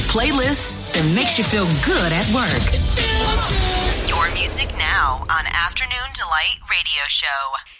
Playlists that makes you feel good at work. Your music now on Afternoon Delight Radio Show.